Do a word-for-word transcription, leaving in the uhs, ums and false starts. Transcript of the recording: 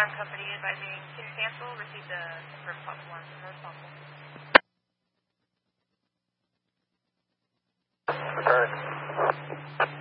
ground company advising can cancel, received a confirmed possible one from most possible. Return.